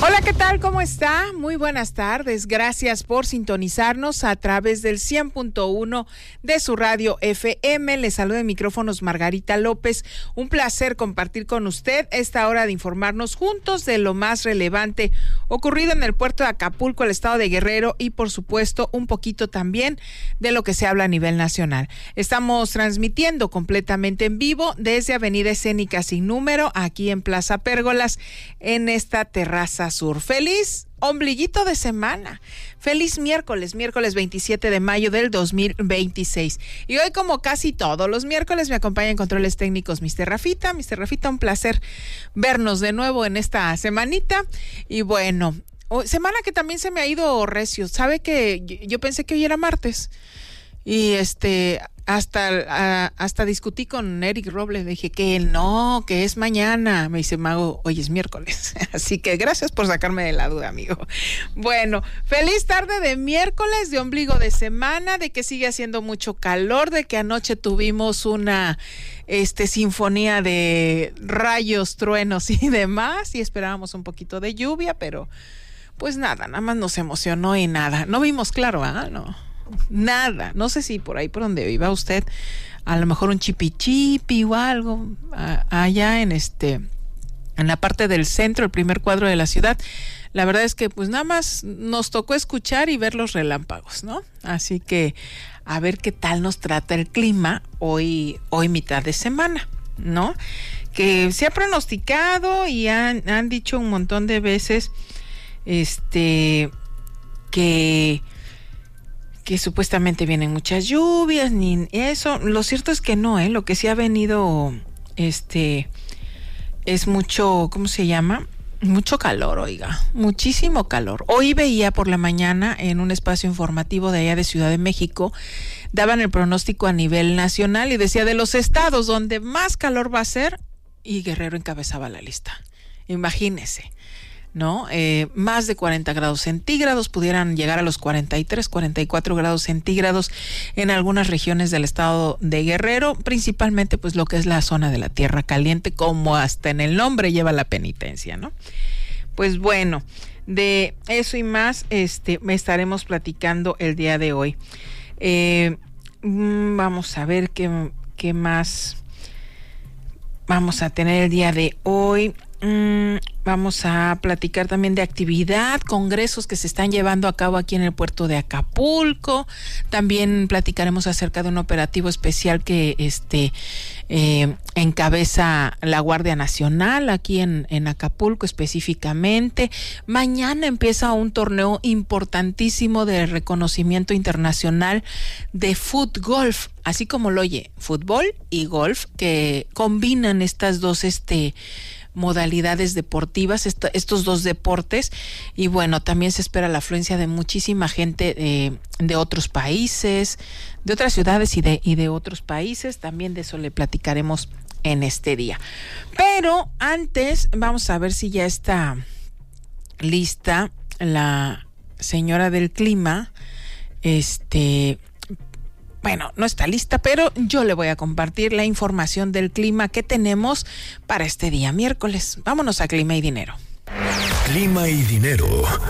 Hola, ¿qué tal? ¿Cómo está? Muy buenas tardes. Gracias por sintonizarnos a través del 100.1 de su radio FM. Les saluda en micrófonos Margarita López. Un placer compartir con usted esta hora de informarnos juntos de lo más relevante ocurrido en el puerto de Acapulco, el estado de Guerrero y, por supuesto, un poquito también de lo que se habla a nivel nacional. Estamos transmitiendo completamente en vivo desde Avenida Escénica Sin Número, aquí en Plaza Pérgolas, en esta terraza sur. Feliz ombliguito de semana. Feliz miércoles 27 de mayo del 2026. Y hoy, como casi todos los miércoles, me acompaña en controles técnicos Mr. Rafita. Mr. Rafita, un placer vernos de nuevo en esta semanita. Y bueno, semana que también se me ha ido recio. ¿Sabe que yo pensé que hoy era martes? Y hasta discutí con Eric Robles, le dije que no, que es mañana. Me dice, Mago, hoy es miércoles. Así que gracias por sacarme de la duda, amigo. Bueno, feliz tarde de miércoles, de ombligo de semana, de que sigue haciendo mucho calor, de que anoche tuvimos una sinfonía de rayos, truenos y demás, y esperábamos un poquito de lluvia, pero pues nada más nos emocionó y nada. No vimos claro, No. Nada, no sé si por ahí por donde iba usted, a lo mejor un chipi o algo, allá en la parte del centro, el primer cuadro de la ciudad. La verdad es que pues nada más nos tocó escuchar y ver los relámpagos, ¿no? Así que a ver qué tal nos trata el clima hoy mitad de semana, ¿no? Que se ha pronosticado y han dicho un montón de veces que supuestamente vienen muchas lluvias, ni eso. Lo cierto es que no, lo que sí ha venido es mucho, ¿cómo se llama? Mucho calor, oiga, muchísimo calor. Hoy veía por la mañana en un espacio informativo de allá de Ciudad de México, daban el pronóstico a nivel nacional y decía de los estados donde más calor va a ser, y Guerrero encabezaba la lista. Imagínese, ¿no? Más de 40 grados centígrados, pudieran llegar a los 43, 44 grados centígrados en algunas regiones del estado de Guerrero, principalmente pues lo que es la zona de la Tierra Caliente, como hasta en el nombre lleva la penitencia, ¿no? Pues bueno, de eso y más me estaremos platicando el día de hoy. Vamos a ver qué más vamos a tener el día de hoy. Vamos a platicar también de actividad, congresos que se están llevando a cabo aquí en el puerto de Acapulco. También platicaremos acerca de un operativo especial que encabeza la Guardia Nacional aquí en Acapulco específicamente. Mañana empieza un torneo importantísimo de reconocimiento internacional de fútbol, así como lo oye, fútbol y golf, que combinan estas dos modalidades deportivas, estos dos deportes. Y bueno, también se espera la afluencia de muchísima gente de otros países, de otras ciudades y de otros países. También de eso le platicaremos en este día. Pero antes vamos a ver si ya está lista la señora del clima. Bueno, no está lista, pero yo le voy a compartir la información del clima que tenemos para este día miércoles. Vámonos a Clima y Dinero. Clima y Dinero.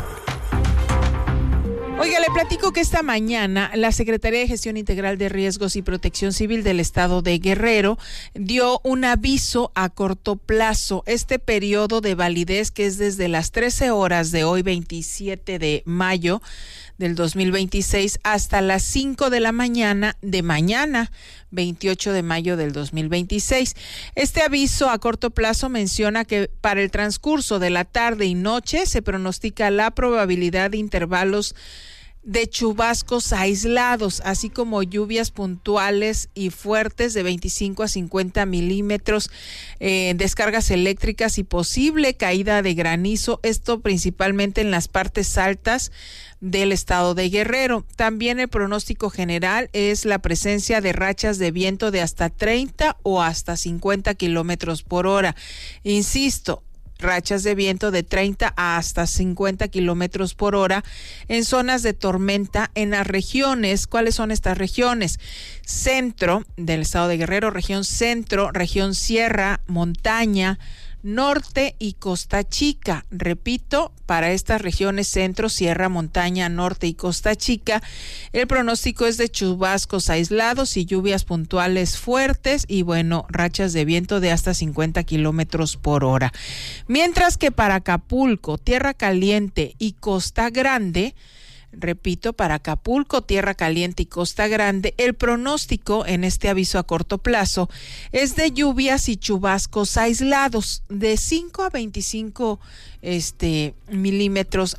Oiga, le platico que esta mañana la Secretaría de Gestión Integral de Riesgos y Protección Civil del Estado de Guerrero dio un aviso a corto plazo. Este periodo de validez, que es desde las 13 horas de hoy, 27 de mayo del 2026, hasta las 5 de la mañana de mañana, 28 de mayo del 2026. Este aviso a corto plazo menciona que para el transcurso de la tarde y noche se pronostica la probabilidad de intervalos de chubascos aislados, así como lluvias puntuales y fuertes de 25 a 50 milímetros, descargas eléctricas y posible caída de granizo, esto principalmente en las partes altas del estado de Guerrero. También el pronóstico general es la presencia de rachas de viento de hasta 30 o hasta 50 kilómetros por hora. Insisto, rachas de viento de 30 a hasta 50 kilómetros por hora en zonas de tormenta en las regiones. ¿Cuáles son estas regiones? Centro del estado de Guerrero, región centro, región sierra, montaña, Norte y Costa Chica. Repito, para estas regiones centro, sierra, montaña, norte y Costa Chica, el pronóstico es de chubascos aislados y lluvias puntuales fuertes y bueno, rachas de viento de hasta 50 kilómetros por hora. Mientras que para Acapulco, Tierra Caliente y Costa Grande, repito, para Acapulco, Tierra Caliente y Costa Grande, el pronóstico en este aviso a corto plazo es de lluvias y chubascos aislados de 5 a 25 milímetros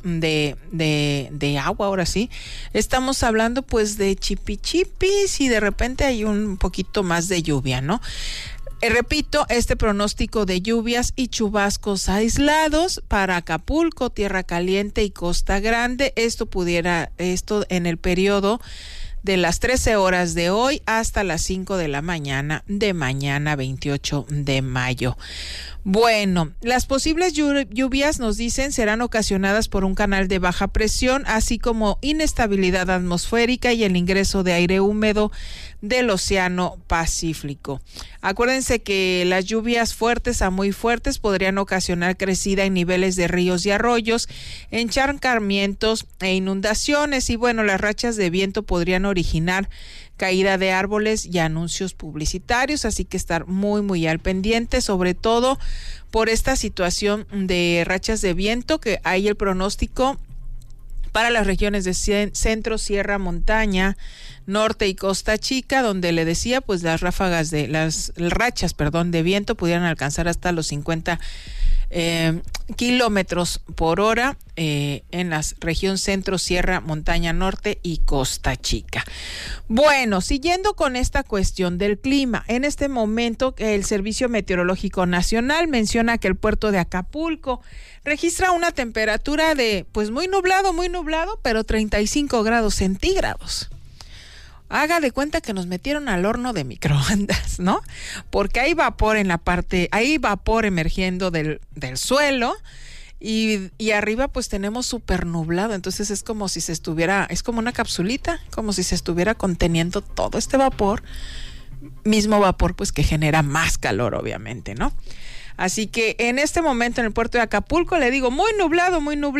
de agua. Ahora sí, estamos hablando pues de chipichipis y de repente hay un poquito más de lluvia, ¿no? Repito, este pronóstico de lluvias y chubascos aislados para Acapulco, Tierra Caliente y Costa Grande. Esto en el periodo de las 13 horas de hoy hasta las 5 de la mañana de mañana 28 de mayo. Bueno, las posibles lluvias, nos dicen, serán ocasionadas por un canal de baja presión, así como inestabilidad atmosférica y el ingreso de aire húmedo del Océano Pacífico. Acuérdense que las lluvias fuertes a muy fuertes podrían ocasionar crecida en niveles de ríos y arroyos, encharcamientos e inundaciones, y bueno, las rachas de viento podrían originar caída de árboles y anuncios publicitarios, así que estar muy al pendiente, sobre todo por esta situación de rachas de viento, que hay el pronóstico para las regiones de centro, sierra, montaña, norte y Costa Chica, donde le decía, pues las rachas de viento pudieran alcanzar hasta los 50 kilómetros por hora en la región centro, sierra, montaña norte y Costa Chica. Bueno, siguiendo con esta cuestión del clima, en este momento el Servicio Meteorológico Nacional menciona que el puerto de Acapulco registra una temperatura de pues muy nublado, pero 35 grados centígrados. Haga de cuenta que nos metieron al horno de microondas, ¿no? Porque hay vapor hay vapor emergiendo del suelo y arriba pues tenemos súper nublado, entonces es como una capsulita, como si se estuviera conteniendo todo este vapor, mismo vapor pues que genera más calor, obviamente, ¿no? Así que en este momento en el puerto de Acapulco, le digo, muy nublado,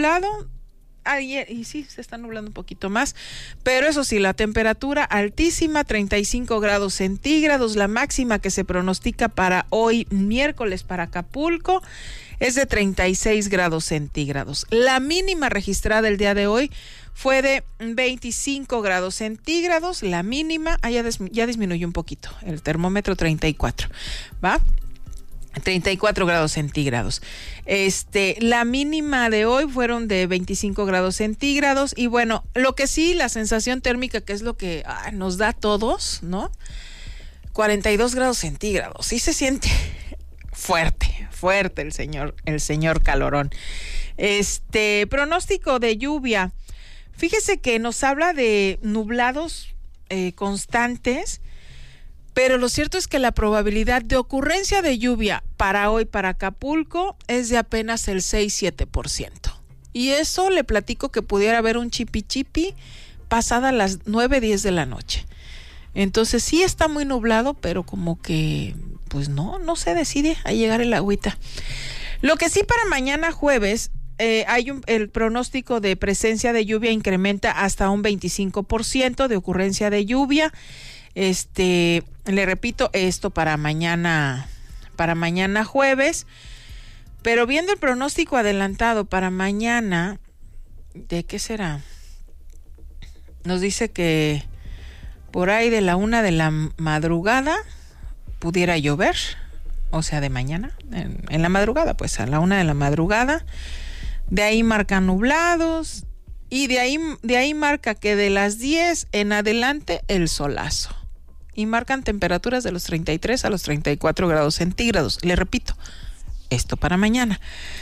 ayer, y sí, se está nublando un poquito más, pero eso sí, la temperatura altísima, 35 grados centígrados, la máxima que se pronostica para hoy miércoles para Acapulco es de 36 grados centígrados. La mínima registrada el día de hoy fue de 25 grados centígrados, la mínima, ya disminuyó un poquito, el termómetro 34, ¿va? 34 grados centígrados. La mínima de hoy fueron de 25 grados centígrados y bueno, lo que sí, la sensación térmica, que es lo que nos da a todos, ¿no? 42 grados centígrados. Sí se siente fuerte el señor calorón. Pronóstico de lluvia. Fíjese que nos habla de nublados constantes, pero lo cierto es que la probabilidad de ocurrencia de lluvia para hoy para Acapulco es de apenas el 6-7%. Y eso le platico que pudiera haber un chipi pasada las 9-10 de la noche. Entonces sí está muy nublado, pero como que pues no se decide a llegar el agüita. Lo que sí, para mañana jueves el pronóstico de presencia de lluvia incrementa hasta un 25% de ocurrencia de lluvia. Le repito, esto para mañana jueves, pero viendo el pronóstico adelantado para mañana, ¿de qué será? Nos dice que por ahí de la 1 de la madrugada pudiera llover, o sea, de mañana, en la madrugada, pues a la 1 de la madrugada, de ahí marca nublados, y de ahí marca que de las 10 en adelante el solazo. Y marcan temperaturas de los 33 a los 34 grados centígrados. Le repito, esto para mañana.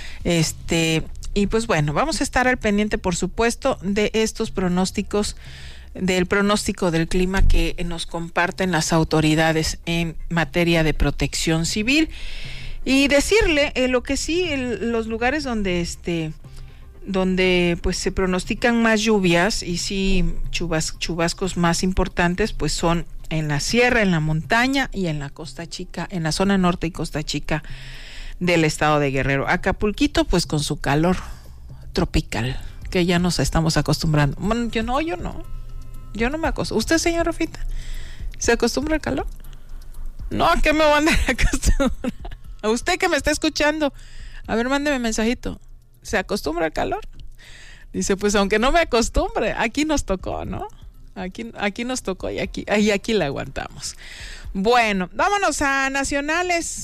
Y pues bueno, vamos a estar al pendiente, por supuesto, de estos pronósticos, del pronóstico del clima que nos comparten las autoridades en materia de protección civil. Y decirle lo que sí, los lugares donde pues se pronostican más lluvias y sí chubascos más importantes, pues son en la sierra, en la montaña y en la Costa Chica, en la zona norte y Costa Chica del estado de Guerrero. Acapulquito, pues con su calor tropical, que ya nos estamos acostumbrando. Bueno, yo no me acostumbro. ¿Usted, señor Rafita, se acostumbra al calor? No, ¿a qué me van a acostumbrar? A usted que me está escuchando, a ver, mándeme mensajito. ¿Se acostumbra al calor? Dice, pues aunque no me acostumbre, aquí nos tocó, ¿no? Aquí nos tocó y aquí la aguantamos. Bueno, vámonos a nacionales.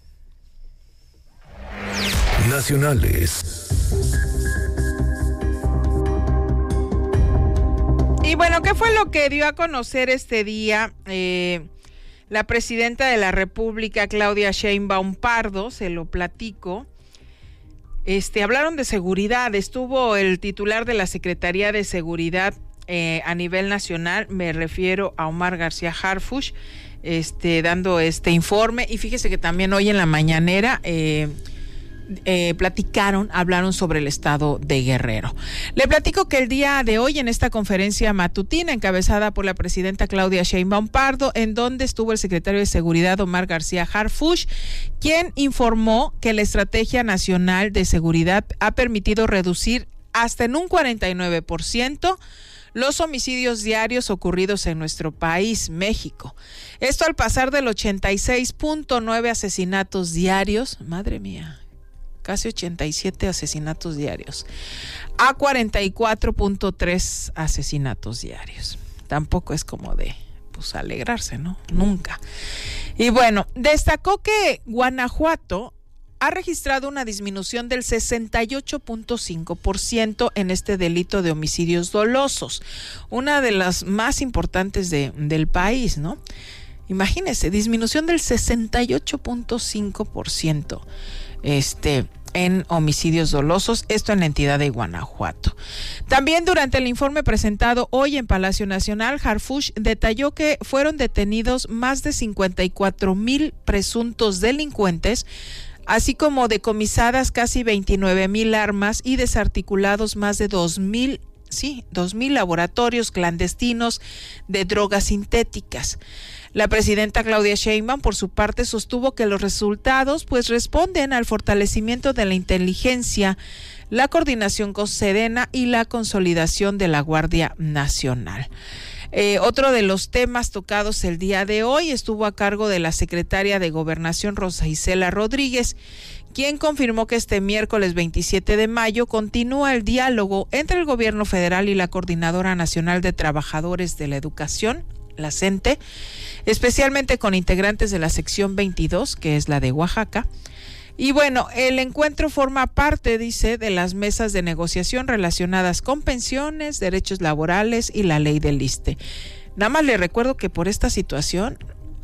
Nacionales. Y bueno, ¿qué fue lo que dio a conocer este día la presidenta de la República, Claudia Sheinbaum Pardo? Se lo platico. Hablaron de seguridad. Estuvo el titular de la Secretaría de Seguridad a nivel nacional, me refiero a Omar García Harfuch, dando este informe. Y fíjese que también hoy en la mañanera hablaron sobre el estado de Guerrero. Le platico que el día de hoy, en esta conferencia matutina encabezada por la presidenta Claudia Sheinbaum Pardo, en donde estuvo el secretario de Seguridad Omar García Harfuch, quien informó que la Estrategia Nacional de Seguridad ha permitido reducir hasta en un 49% los homicidios diarios ocurridos en nuestro país, México. Esto al pasar del 86.9 asesinatos diarios, madre mía, casi 87 asesinatos diarios, a 44.3 asesinatos diarios. Tampoco es como de, pues, alegrarse, ¿no? Nunca. Y bueno, destacó que Guanajuato ha registrado una disminución del 68.5% en este delito de homicidios dolosos, una de las más importantes del país, ¿no? Imagínense, disminución del 68.5% en homicidios dolosos, esto en la entidad de Guanajuato. También durante el informe presentado hoy en Palacio Nacional, Harfuch detalló que fueron detenidos más de 54,000 presuntos delincuentes, así como decomisadas casi 29,000 armas y desarticulados más de 2,000 laboratorios clandestinos de drogas sintéticas. La presidenta Claudia Sheinbaum, por su parte, sostuvo que los resultados pues responden al fortalecimiento de la inteligencia, la coordinación con Sedena y la consolidación de la Guardia Nacional. Otro de los temas tocados el día de hoy estuvo a cargo de la secretaria de Gobernación, Rosa Isela Rodríguez, quien confirmó que este miércoles 27 de mayo continúa el diálogo entre el gobierno federal y la Coordinadora Nacional de Trabajadores de la Educación, la CENTE, especialmente con integrantes de la sección 22, que es la de Oaxaca. Y bueno, el encuentro forma parte, dice, de las mesas de negociación relacionadas con pensiones, derechos laborales y la ley del ISSSTE. Nada más le recuerdo que por esta situación,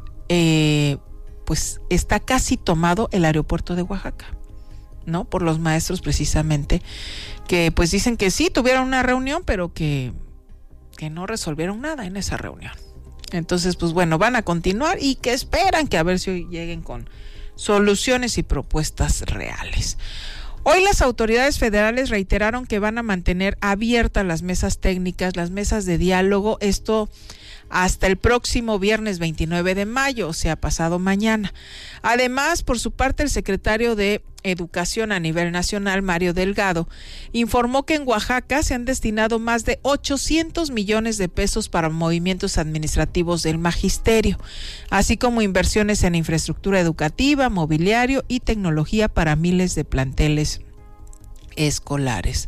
pues está casi tomado el aeropuerto de Oaxaca, ¿no? Por los maestros precisamente, que pues dicen que sí, tuvieron una reunión, pero que no resolvieron nada en esa reunión. Entonces, pues bueno, van a continuar y que esperan que a ver si hoy lleguen con soluciones y propuestas reales. Hoy las autoridades federales reiteraron que van a mantener abiertas las mesas técnicas, las mesas de diálogo, esto hasta el próximo viernes 29 de mayo, o sea, pasado mañana. Además, por su parte, el secretario de Educación a nivel nacional, Mario Delgado, informó que en Oaxaca se han destinado más de 800 millones de pesos para movimientos administrativos del magisterio, así como inversiones en infraestructura educativa, mobiliario y tecnología para miles de planteles escolares.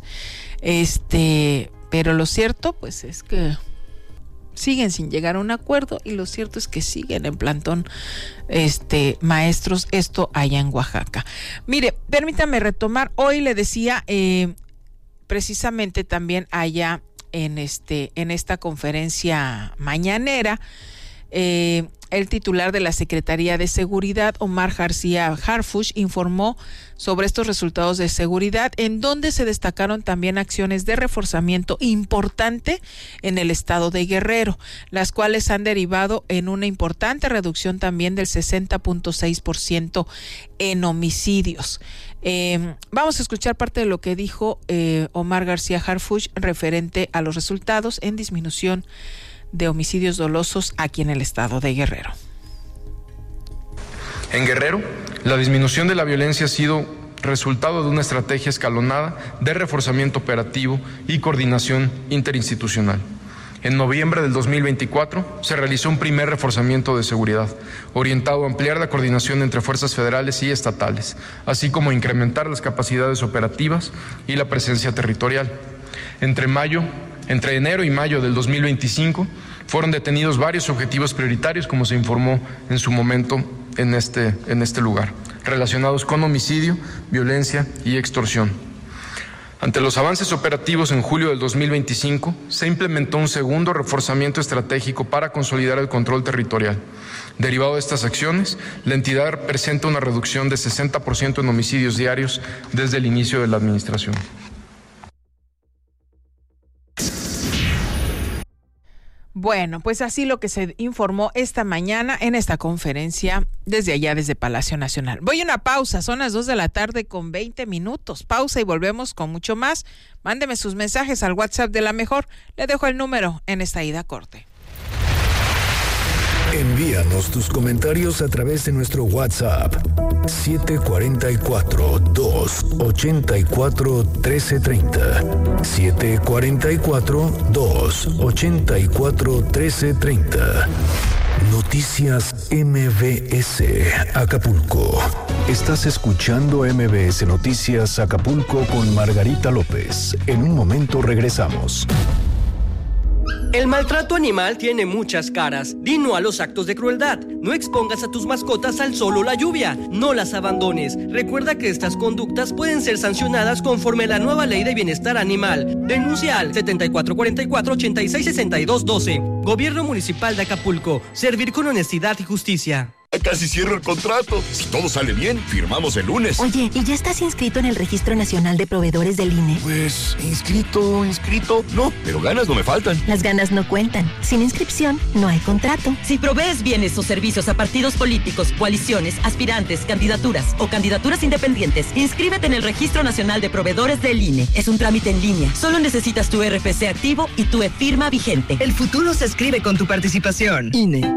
Pero lo cierto, pues, es que siguen sin llegar a un acuerdo y lo cierto es que siguen en plantón maestros, esto allá en Oaxaca. Mire, permítame retomar, hoy le decía precisamente también allá en esta conferencia mañanera, el titular de la Secretaría de Seguridad, Omar García Harfuch, informó sobre estos resultados de seguridad, en donde se destacaron también acciones de reforzamiento importante en el estado de Guerrero, las cuales han derivado en una importante reducción también del 60.6% en homicidios. Vamos a escuchar parte de lo que dijo Omar García Harfuch referente a los resultados en disminución de homicidios dolosos aquí en el estado de Guerrero. En Guerrero, la disminución de la violencia ha sido resultado de una estrategia escalonada de reforzamiento operativo y coordinación interinstitucional. En noviembre del 2024 se realizó un primer reforzamiento de seguridad, orientado a ampliar la coordinación entre fuerzas federales y estatales, así como a incrementar las capacidades operativas y la presencia territorial. Entre enero y mayo del 2025 fueron detenidos varios objetivos prioritarios, como se informó en su momento en este lugar, relacionados con homicidio, violencia y extorsión. Ante los avances operativos en julio del 2025, se implementó un segundo reforzamiento estratégico para consolidar el control territorial. Derivado de estas acciones, la entidad presenta una reducción de 60% en homicidios diarios desde el inicio de la administración. Bueno, pues así lo que se informó esta mañana en esta conferencia desde Palacio Nacional. Voy a una pausa, son las 2:20 p.m. Pausa y volvemos con mucho más. Mándeme sus mensajes al WhatsApp de La Mejor. Le dejo el número en esta ida a corte. Envíanos tus comentarios a través de nuestro WhatsApp 744-284-1330. 744-284-1330. Noticias MBS Acapulco. Estás escuchando MBS Noticias Acapulco con Margarita López. En un momento regresamos. El maltrato animal tiene muchas caras. Di no a los actos de crueldad. No expongas a tus mascotas al sol o la lluvia. No las abandones. Recuerda que estas conductas pueden ser sancionadas conforme a la nueva Ley de Bienestar Animal. Denuncia al 7444-866212. Gobierno Municipal de Acapulco. Servir con honestidad y justicia. Casi cierro el contrato. Si todo sale bien, firmamos el lunes. Oye, ¿y ya estás inscrito en el Registro Nacional de Proveedores del INE? Pues, inscrito, no, pero ganas no me faltan. Las ganas no cuentan. Sin inscripción, no hay contrato. Si provees bienes o servicios a partidos políticos, coaliciones, aspirantes, candidaturas o candidaturas independientes, inscríbete en el Registro Nacional de Proveedores del INE. Es un trámite en línea. Solo necesitas tu RFC activo y tu e-firma vigente. El futuro se escribe con tu participación. INE.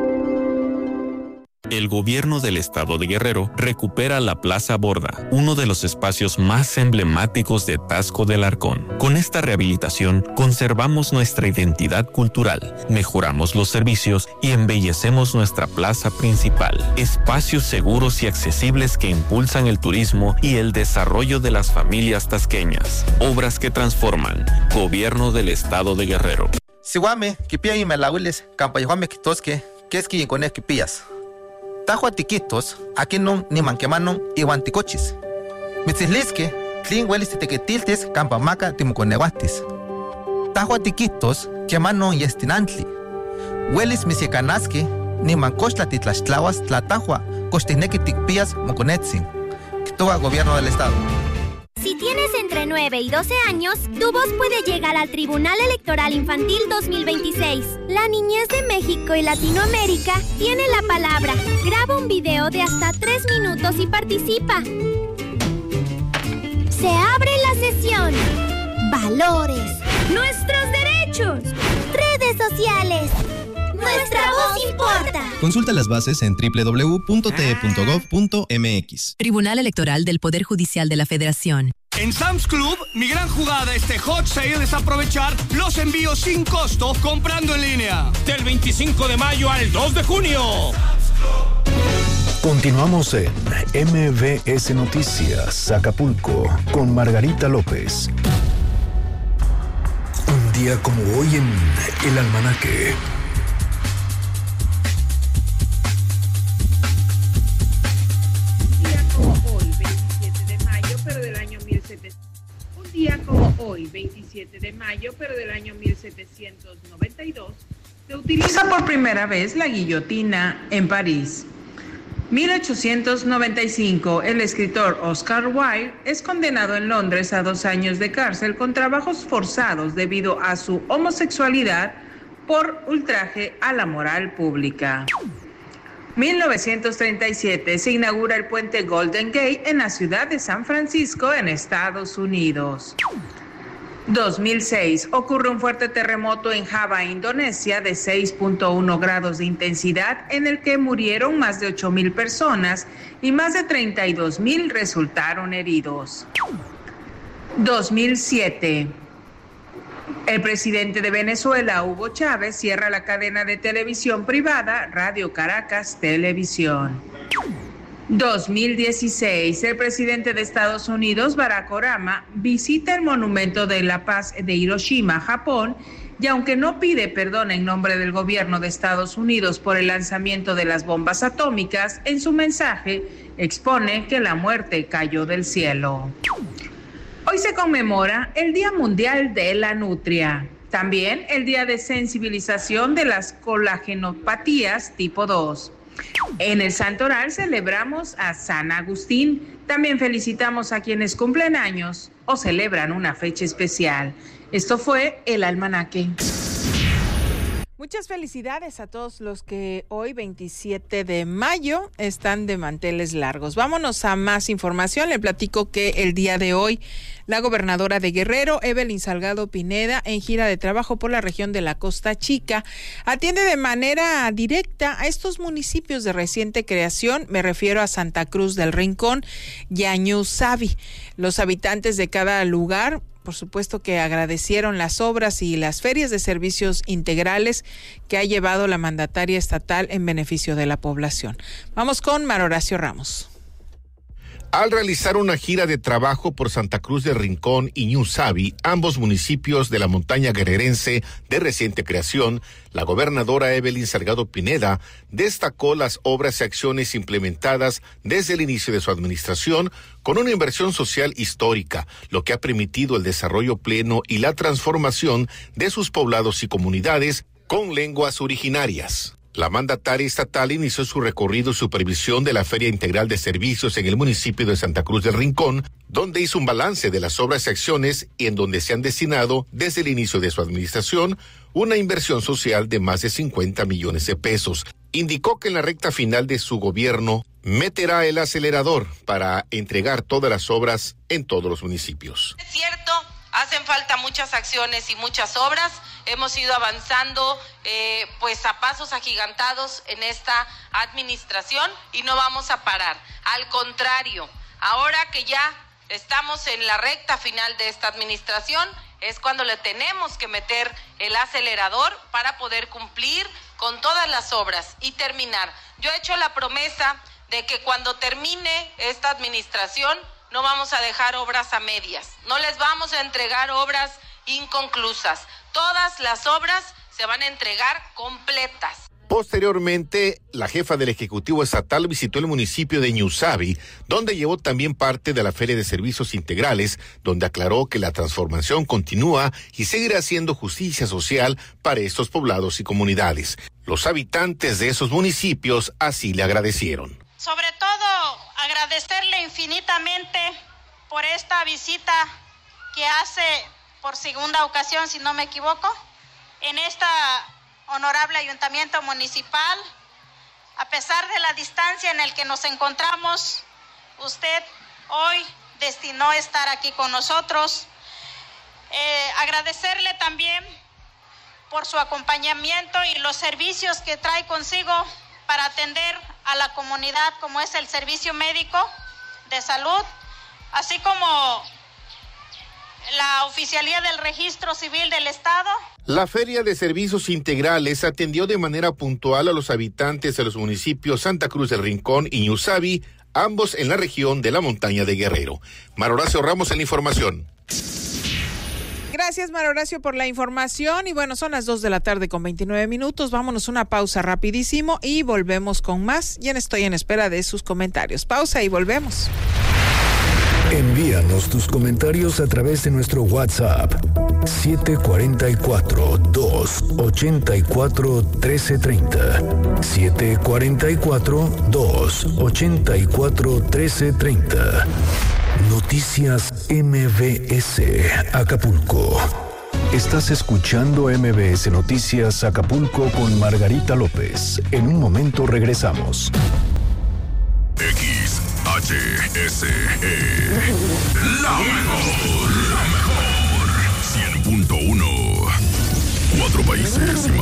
El gobierno del estado de Guerrero recupera la Plaza Borda, uno de los espacios más emblemáticos de Taxco del Arcón. Con esta rehabilitación, conservamos nuestra identidad cultural, mejoramos los servicios y embellecemos nuestra plaza principal. Espacios seguros y accesibles que impulsan el turismo y el desarrollo de las familias tasqueñas. Obras que transforman. Gobierno del estado de Guerrero. Siwame, kipia y melahuiles, campayhuame kitosque, que es que con el kipías. Tajo tiquitos, aquí no ni manquemanon y guanticochis. Mitzislisque, tlin huelis tequetiltes, campamaca timuconeguatis. Tajo tiquitos, quemanon y estinantli. Huelis misiecanasque, ni mancochla titlachtlawas, tlatajua, costineque ticpías moconetzin. Quitoa Gobierno del Estado. Si tienes entre 9 y 12 años, tu voz puede llegar al Tribunal Electoral Infantil 2026. La niñez de México y Latinoamérica tiene la palabra. Graba un video de hasta 3 minutos y participa. Se abre la sesión. Valores. Nuestros derechos. Redes sociales. Nuestra voz importa. Consulta las bases en www.te.gov.mx. Tribunal Electoral del Poder Judicial de la Federación. En Sam's Club, mi gran jugada este Hot Sale es aprovechar los envíos sin costo comprando en línea. Del 25 de mayo al 2 de junio. Continuamos en MBS Noticias Acapulco con Margarita López. Un día como hoy en el almanaque. Un día como hoy, 27 de mayo, pero del año 1792, se utiliza por primera vez la guillotina en París. 1895, el escritor Oscar Wilde es condenado en Londres a 2 años de cárcel con trabajos forzados debido a su homosexualidad por ultraje a la moral pública. 1937 se inaugura el puente Golden Gate en la ciudad de San Francisco, en Estados Unidos. 2006. Ocurre un fuerte terremoto en Java, Indonesia, de 6.1 grados de intensidad, en el que murieron más de 8,000 personas y más de 32,000 resultaron heridos. 2007. El presidente de Venezuela, Hugo Chávez, cierra la cadena de televisión privada Radio Caracas Televisión. 2016. El presidente de Estados Unidos, Barack Obama, visita el Monumento de la Paz de Hiroshima, Japón, y aunque no pide perdón en nombre del gobierno de Estados Unidos por el lanzamiento de las bombas atómicas, en su mensaje expone que la muerte cayó del cielo. Hoy se conmemora el Día Mundial de la Nutria, también el Día de Sensibilización de las Colagenopatías tipo 2. En el Santoral celebramos a San Agustín. También felicitamos a quienes cumplen años o celebran una fecha especial. Esto fue el Almanaque. Muchas felicidades a todos los que hoy, 27 de mayo, están de manteles largos. Vámonos a más información. Le platico que el día de hoy, la gobernadora de Guerrero, Evelyn Salgado Pineda, en gira de trabajo por la región de la Costa Chica, atiende de manera directa a estos municipios de reciente creación. Me refiero a Santa Cruz del Rincón y a Ñusabi. Los habitantes de cada lugar, por supuesto, que agradecieron las obras y las ferias de servicios integrales que ha llevado la mandataria estatal en beneficio de la población. Vamos con Mar Horacio Ramos. Al realizar una gira de trabajo por Santa Cruz del Rincón y Ñusabi, ambos municipios de la montaña guerrerense de reciente creación, la gobernadora Evelyn Salgado Pineda destacó las obras y acciones implementadas desde el inicio de su administración con una inversión social histórica, lo que ha permitido el desarrollo pleno y la transformación de sus poblados y comunidades con lenguas originarias. La mandataria estatal inició su recorrido y supervisión de la Feria Integral de Servicios en el municipio de Santa Cruz del Rincón, donde hizo un balance de las obras y acciones y en donde se han destinado, desde el inicio de su administración, una inversión social de más de 50 millones de pesos. Indicó que en la recta final de su gobierno meterá el acelerador para entregar todas las obras en todos los municipios. Es cierto, hacen falta muchas acciones y muchas obras. Hemos ido avanzando pues a pasos agigantados en esta administración y no vamos a parar. Al contrario, ahora que ya estamos en la recta final de esta administración, es cuando le tenemos que meter el acelerador para poder cumplir con todas las obras y terminar. Yo he hecho la promesa de que cuando termine esta administración no vamos a dejar obras a medias, no les vamos a entregar obras inconclusas. Todas las obras se van a entregar completas. Posteriormente, la jefa del Ejecutivo Estatal visitó el municipio de Ñusabi, donde llevó también parte de la Feria de Servicios Integrales, donde aclaró que la transformación continúa y seguirá haciendo justicia social para estos poblados y comunidades. Los habitantes de esos municipios así le agradecieron. Sobre todo, agradecerle infinitamente por esta visita que hace por segunda ocasión, si no me equivoco, en esta honorable ayuntamiento municipal. A pesar de la distancia en la que nos encontramos, usted hoy destinó estar aquí con nosotros. Agradecerle también por su acompañamiento y los servicios que trae consigo para atender a la comunidad, como es el servicio médico de salud, así como la Oficialía del Registro Civil del Estado. La Feria de Servicios Integrales atendió de manera puntual a los habitantes de los municipios Santa Cruz del Rincón y Ñusabi, ambos en la región de la montaña de Guerrero. Mar Horacio Ramos en la información. Gracias, Mar Horacio, por la información. Y bueno, son las 2:29 p.m. Vámonos una pausa rapidísimo y volvemos con más. Ya estoy en espera de sus comentarios. Pausa y volvemos. Envíanos tus comentarios a través de nuestro WhatsApp 744-284-1330. 744-284-1330. Noticias MBS Acapulco. Estás escuchando MBS Noticias Acapulco con Margarita López. En un momento regresamos. XHSE. La mejor.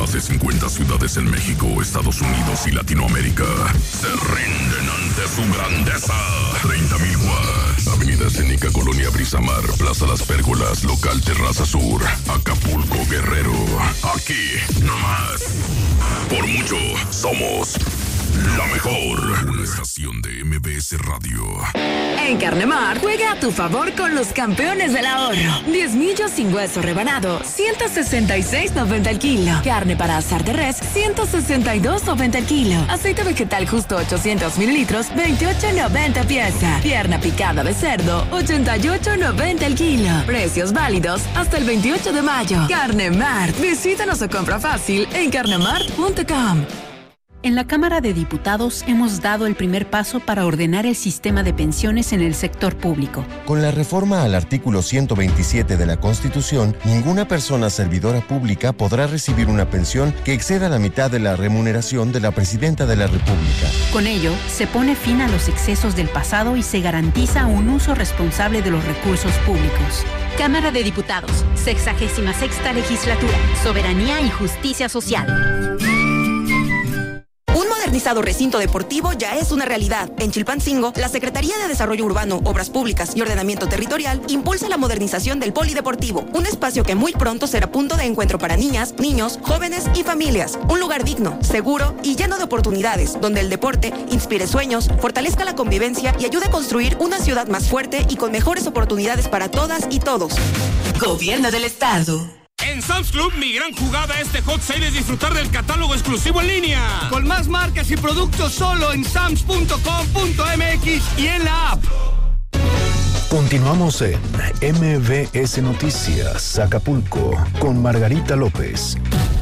Más de 50 ciudades en México, Estados Unidos y Latinoamérica se rinden ante su grandeza. 30,000 watts. Avenida Escénica, Colonia Brisamar, Plaza Las Pérgolas, Local Terraza Sur, Acapulco, Guerrero. Aquí, nomás. Por mucho, somos la mejor. Una estación de MBS Radio. En Carnemar, juega a tu favor con los campeones del ahorro. 10 millos sin hueso rebanado, 166.90 el kilo. Carne para asar de res, 162.90 el kilo. Aceite vegetal justo 800 mililitros, 28.90 pieza. Pierna picada de cerdo, 88.90 el kilo. Precios válidos hasta el 28 de mayo. Carnemar, visítanos o compra fácil en carnemar.com. En la Cámara de Diputados hemos dado el primer paso para ordenar el sistema de pensiones en el sector público. Con la reforma al artículo 127 de la Constitución, ninguna persona servidora pública podrá recibir una pensión que exceda la mitad de la remuneración de la Presidenta de la República. Con ello, se pone fin a los excesos del pasado y se garantiza un uso responsable de los recursos públicos. Cámara de Diputados, 66ª Legislatura, Soberanía y Justicia Social. Un modernizado recinto deportivo ya es una realidad. En Chilpancingo, la Secretaría de Desarrollo Urbano, Obras Públicas y Ordenamiento Territorial impulsa la modernización del polideportivo, un espacio que muy pronto será punto de encuentro para niñas, niños, jóvenes y familias. Un lugar digno, seguro y lleno de oportunidades, donde el deporte inspire sueños, fortalezca la convivencia y ayude a construir una ciudad más fuerte y con mejores oportunidades para todas y todos. Gobierno del Estado. En Sam's Club, mi gran jugada este Hot Sale es disfrutar del catálogo exclusivo en línea. Con más marcas y productos solo en sams.com.mx y en la app. Continuamos en MBS Noticias, Acapulco, con Margarita López.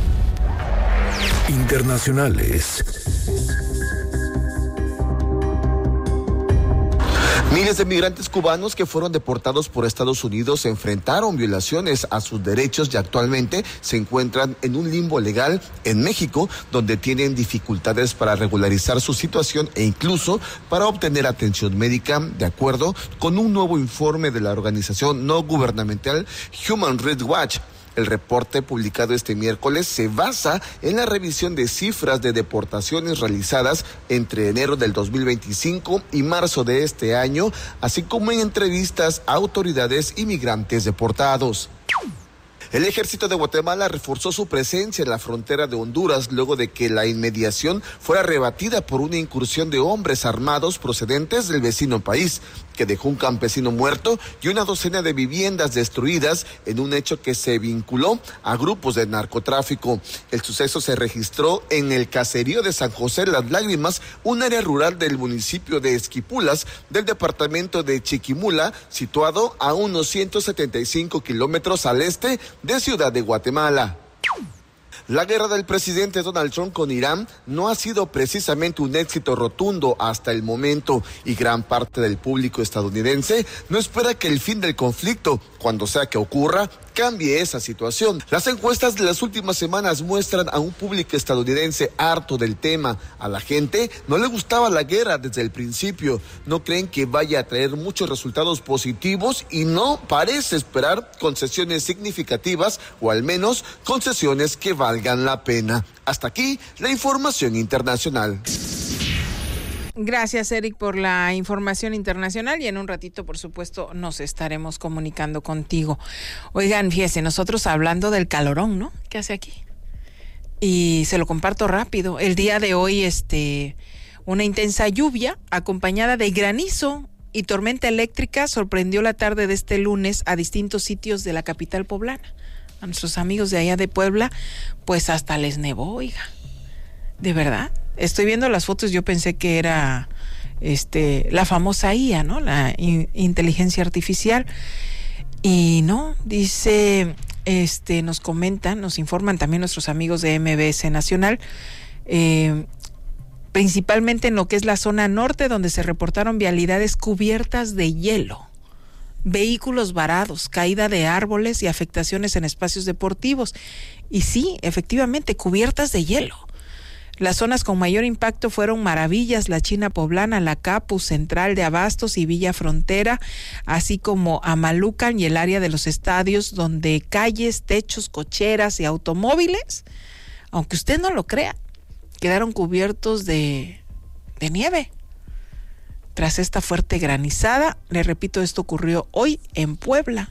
Internacionales. Miles de migrantes cubanos que fueron deportados por Estados Unidos enfrentaron violaciones a sus derechos y actualmente se encuentran en un limbo legal en México, donde tienen dificultades para regularizar su situación e incluso para obtener atención médica, de acuerdo con un nuevo informe de la organización no gubernamental Human Rights Watch. El reporte publicado este miércoles se basa en la revisión de cifras de deportaciones realizadas entre enero del 2025 y marzo de este año, así como en entrevistas a autoridades y migrantes deportados. El ejército de Guatemala reforzó su presencia en la frontera de Honduras luego de que la inmediación fuera rebatida por una incursión de hombres armados procedentes del vecino país, que dejó un campesino muerto y una docena de viviendas destruidas en un hecho que se vinculó a grupos de narcotráfico. El suceso se registró en el caserío de San José Las Lágrimas, un área rural del municipio de Esquipulas, del departamento de Chiquimula, situado a unos 175 kilómetros al este de Ciudad de Guatemala. La guerra del presidente Donald Trump con Irán no ha sido precisamente un éxito rotundo hasta el momento y gran parte del público estadounidense no espera que el fin del conflicto, cuando sea que ocurra, cambie esa situación. Las encuestas de las últimas semanas muestran a un público estadounidense harto del tema. A la gente no le gustaba la guerra desde el principio, no creen que vaya a traer muchos resultados positivos y no parece esperar concesiones significativas o al menos concesiones que valgan la pena. Hasta aquí la información internacional. Gracias, Eric, por la información internacional y en un ratito, por supuesto, nos estaremos comunicando contigo. Oigan, fíjense, nosotros hablando del calorón, ¿no? ¿Qué hace aquí? Y se lo comparto rápido. El día de hoy, una intensa lluvia acompañada de granizo y tormenta eléctrica sorprendió la tarde de este lunes a distintos sitios de la capital poblana. A nuestros amigos de allá de Puebla, pues hasta les nevó, oiga. ¿De verdad? Estoy viendo las fotos, yo pensé que era la famosa IA, ¿no? La inteligencia artificial. Y no, dice, nos comentan, nos informan también nuestros amigos de MBS Nacional, principalmente en lo que es la zona norte, donde se reportaron vialidades cubiertas de hielo, vehículos varados, caída de árboles y afectaciones en espacios deportivos. Y sí, efectivamente, cubiertas de hielo. Las zonas con mayor impacto fueron Maravillas, La China Poblana, La Capu, Central de Abastos y Villa Frontera, así como Amalucan y el área de los estadios, donde calles, techos, cocheras y automóviles aunque usted no lo crea, quedaron cubiertos de nieve. Tras esta fuerte granizada, le repito, esto ocurrió hoy en Puebla.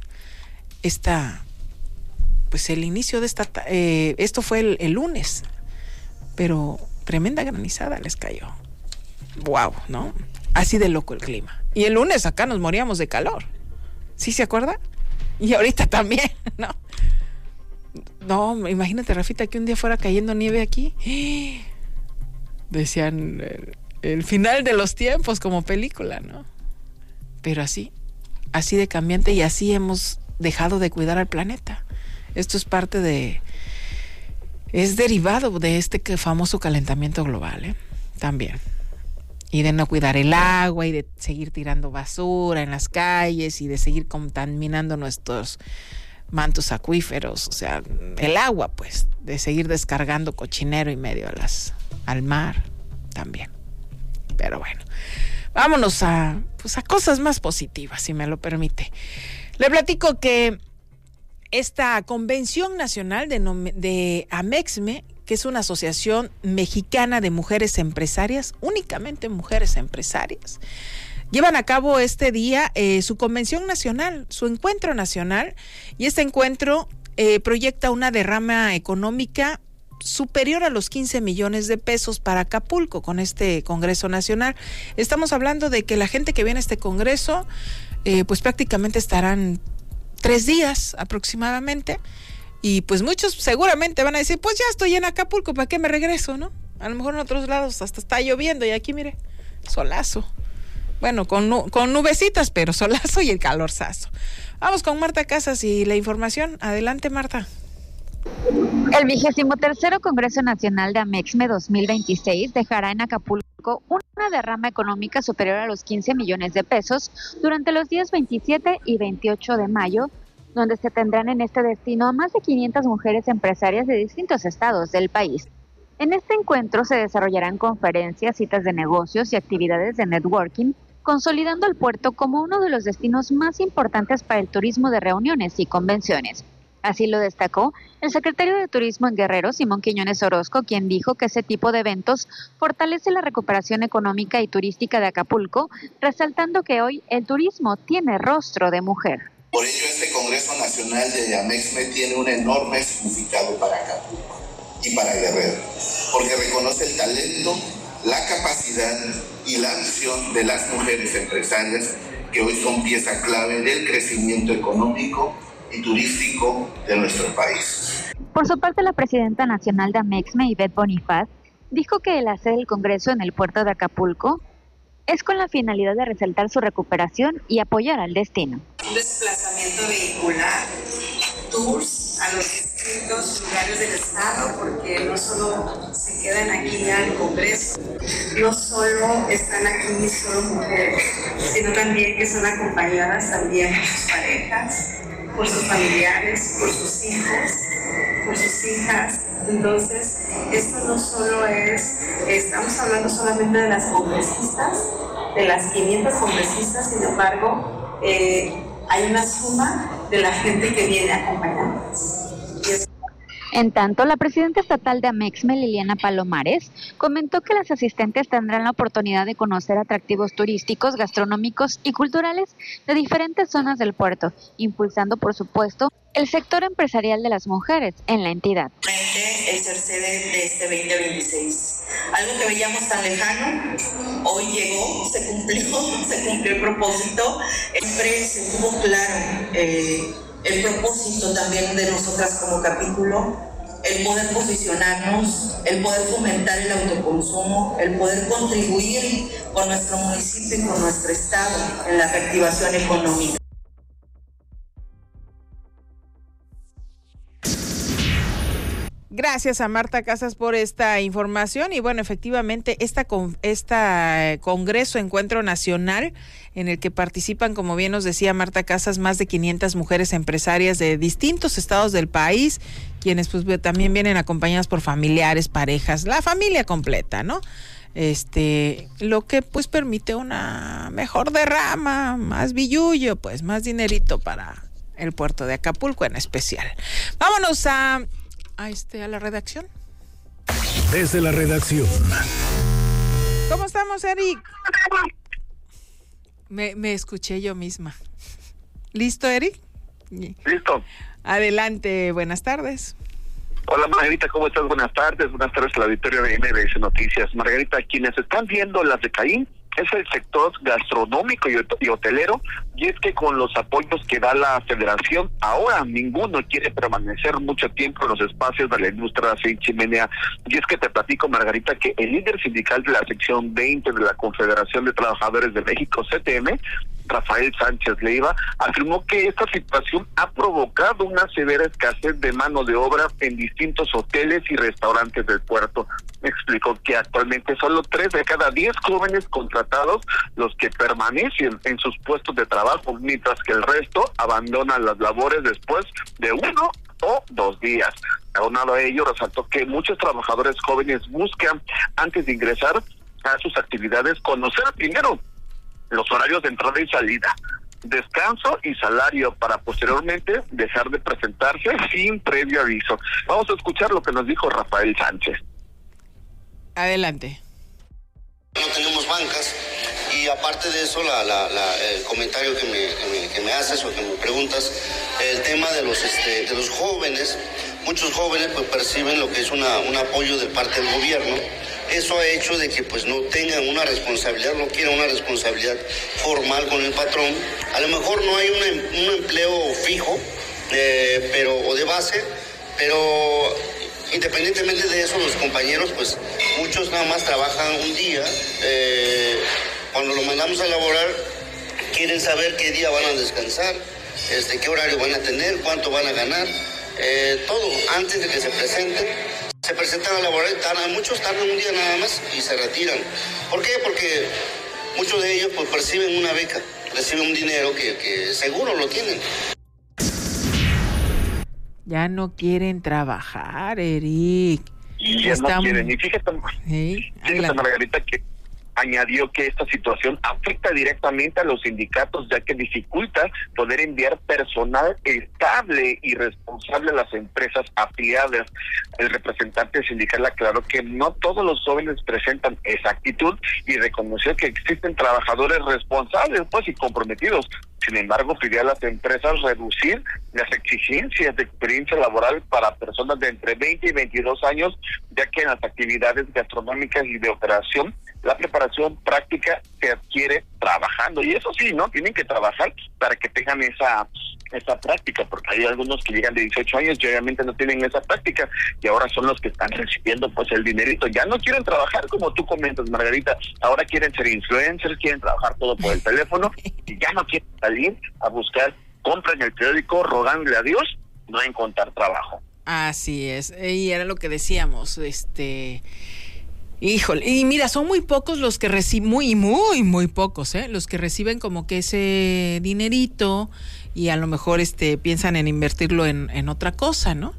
Pues el inicio de esto fue el lunes, pero tremenda granizada les cayó. Wow, ¿no? Así de loco el clima. Y el lunes acá nos moríamos de calor. ¿Sí se acuerda? Y ahorita también, ¿no? No, imagínate, Rafita, que un día fuera cayendo nieve aquí. Decían el final de los tiempos como película, ¿no? Pero así de cambiante, y así hemos dejado de cuidar al planeta. Esto es es derivado de este famoso calentamiento global, también. Y de no cuidar el agua, y de seguir tirando basura en las calles, y de seguir contaminando nuestros mantos acuíferos, o sea, el agua, pues, de seguir descargando cochinero y medio al mar también. Pero bueno, vámonos a cosas más positivas, si me lo permite. Le platico que esta Convención Nacional de Amexme, que es una asociación mexicana de mujeres empresarias, únicamente mujeres empresarias, llevan a cabo este día su convención nacional, su encuentro nacional, y este encuentro proyecta una derrama económica superior a los 15 millones de pesos para Acapulco con este Congreso Nacional. Estamos hablando de que la gente que viene a este Congreso, pues prácticamente estarán 3 días aproximadamente, y pues muchos seguramente van a decir, pues ya estoy en Acapulco, ¿para qué me regreso, no? A lo mejor en otros lados hasta está lloviendo, y aquí mire, solazo. Bueno, con nubecitas, pero solazo y el calorzazo. Vamos con Marta Casas y la información. Adelante, Marta. El 23º Congreso Nacional de Amexme 2026 dejará en Acapulco una derrama económica superior a los 15 millones de pesos durante los días 27 y 28 de mayo, donde se tendrán en este destino a más de 500 mujeres empresarias de distintos estados del país. En este encuentro se desarrollarán conferencias, citas de negocios y actividades de networking, consolidando el puerto como uno de los destinos más importantes para el turismo de reuniones y convenciones. Así lo destacó el secretario de Turismo en Guerrero, Simón Quiñones Orozco, quien dijo que ese tipo de eventos fortalece la recuperación económica y turística de Acapulco, resaltando que hoy el turismo tiene rostro de mujer. Por ello, este Congreso Nacional de Amexme tiene un enorme significado para Acapulco y para Guerrero, porque reconoce el talento, la capacidad y la visión de las mujeres empresarias que hoy son pieza clave del crecimiento económico y turístico de nuestro país. Por su parte, la presidenta nacional de Amexme, Ivette Bonifaz, dijo que el hacer el Congreso en el puerto de Acapulco es con la finalidad de resaltar su recuperación y apoyar al destino. Un desplazamiento vehicular, tours a los distintos lugares del estado, porque no solo se quedan aquí al Congreso, no solo están aquí solo mujeres, sino también que son acompañadas también por sus parejas, por sus familiares, por sus hijos, por sus hijas. Entonces, esto no solo estamos hablando solamente de las congresistas, de las 500 congresistas, sin embargo, hay una suma de la gente que viene a acompañarnos. En tanto, la presidenta estatal de Amexme, Liliana Palomares, comentó que las asistentes tendrán la oportunidad de conocer atractivos turísticos, gastronómicos y culturales de diferentes zonas del puerto, impulsando, por supuesto, el sector empresarial de las mujeres en la entidad. El ser sede de este 2026. Algo que veíamos tan lejano, hoy llegó, se cumplió el propósito. Siempre se tuvo claro el propósito también de nosotras como capítulo, el poder posicionarnos, el poder fomentar el autoconsumo, el poder contribuir con nuestro municipio y con nuestro estado en la reactivación económica. Gracias a Marta Casas por esta información. Y bueno, efectivamente, esta Congreso Encuentro Nacional, en el que participan, como bien nos decía Marta Casas, más de 500 mujeres empresarias de distintos estados del país, quienes pues también vienen acompañadas por familiares, parejas, la familia completa, ¿no? Lo que pues permite una mejor derrama, más billullo, pues más dinerito para el puerto de Acapulco en especial. Vámonos a la redacción. desde la redacción. ¿Cómo estamos, Eric? Me escuché yo misma. ¿Listo, Eric? Listo. Adelante, buenas tardes. Hola, Margarita, ¿cómo estás? Buenas tardes a la auditorio de MBS Noticias. Margarita, quienes están viendo las de Caín es el sector gastronómico y hotelero, y es que con los apoyos que da la federación, ahora ninguno quiere permanecer mucho tiempo en los espacios de la industria sin chimenea. Y es que te platico, Margarita, que el líder sindical de la sección 20 de la Confederación de Trabajadores de México, CTM, Rafael Sánchez Leiva, afirmó que esta situación ha provocado una severa escasez de mano de obra en distintos hoteles y restaurantes del puerto. Explicó que actualmente solo 3 de cada 10 jóvenes contratados los que permanecen en sus puestos de trabajo, mientras que el resto abandonan las labores después de 1 o 2 días. Aunado a ello, resaltó que muchos trabajadores jóvenes buscan, antes de ingresar a sus actividades, conocer primero los horarios de entrada y salida, descanso y salario, para posteriormente dejar de presentarse sin previo aviso. Vamos a escuchar lo que nos dijo Rafael Sánchez. Adelante. No tenemos bancas, y aparte de eso, el comentario que me haces o que me preguntas, el tema de los jóvenes. Muchos jóvenes pues perciben lo que es un apoyo de parte del gobierno. Eso ha hecho de que pues no tengan una responsabilidad, no quieran una responsabilidad formal con el patrón. A lo mejor no hay un empleo fijo, o de base, pero independientemente de eso, los compañeros, pues muchos nada más trabajan un día. Cuando lo mandamos a laborar, quieren saber qué día van a descansar, qué horario van a tener, cuánto van a ganar, todo antes de que se presenten. Se presentan a laborar y muchos tardan un día nada más y se retiran. ¿Por qué? Porque muchos de ellos pues perciben una beca, reciben un dinero que seguro lo tienen. Ya no quieren trabajar, Eric. Ya no quieren. Y fíjate, Margarita, que añadió que esta situación afecta directamente a los sindicatos, ya que dificulta poder enviar personal estable y responsable a las empresas afiliadas. El representante sindical aclaró que no todos los jóvenes presentan esa actitud y reconoció que existen trabajadores responsables y comprometidos. Sin embargo, pidió a las empresas reducir las exigencias de experiencia laboral para personas de entre 20 y 22 años, ya que en las actividades gastronómicas y de operación, la preparación práctica se adquiere trabajando. Y eso sí, ¿no? Tienen que trabajar para que tengan esa práctica, porque hay algunos que llegan de 18 años y obviamente no tienen esa práctica, y ahora son los que están recibiendo pues el dinerito. Ya no quieren trabajar, como tú comentas, Margarita, ahora quieren ser influencers, quieren trabajar todo por el teléfono, y ya no quieren salir a buscar, compran el periódico rogándole a Dios no encontrar trabajo. Así es, y era lo que decíamos, híjole, y mira, son muy pocos los que reciben, muy pocos, los que reciben como que ese dinerito, y a lo mejor piensan en invertirlo en otra cosa, ¿no?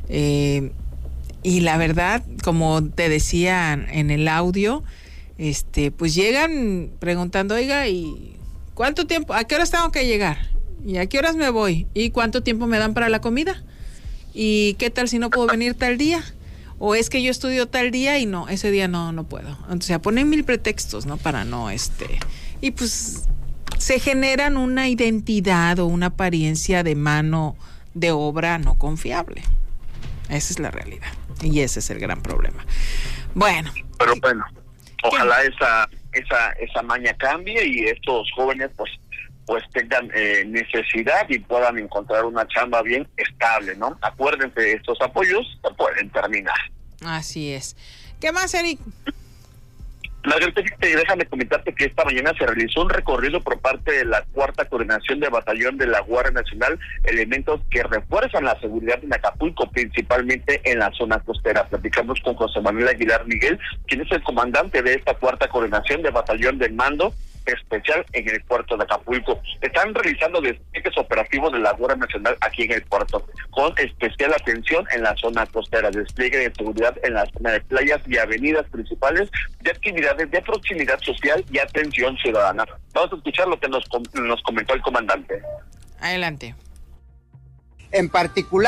Y la verdad, como te decía en el audio, pues llegan preguntando, oiga, ¿y cuánto tiempo? ¿A qué horas tengo que llegar? ¿Y a qué horas me voy? ¿Y cuánto tiempo me dan para la comida? ¿Y qué tal si no puedo venir tal día? O es que yo estudio tal día y no, ese día no puedo. O sea, ponen 1000 pretextos, ¿no? Para no, y pues se generan una identidad o una apariencia de mano de obra no confiable. Esa es la realidad. Y ese es el gran problema. Bueno. Pero bueno, ojalá esa maña cambie y estos jóvenes pues tengan necesidad y puedan encontrar una chamba bien estable, ¿no? Acuérdense, estos apoyos se pueden terminar. Así es. ¿Qué más, Eric? Margarita, déjame comentarte que esta mañana se realizó un recorrido por parte de la 4ª Coordinación de Batallón de la Guardia Nacional, elementos que refuerzan la seguridad en Acapulco, principalmente en la zona costera. Platicamos con José Manuel Aguilar Miguel, quien es el comandante de esta 4ª Coordinación de Batallón del Mando Especial en el puerto de Acapulco. Están realizando despliegues operativos de la Guardia Nacional aquí en el puerto, con especial atención en la zona costera, despliegue de seguridad en la zona de playas y avenidas principales, de actividades de proximidad social y atención ciudadana. Vamos a escuchar lo que nos comentó el comandante. Adelante. En particular,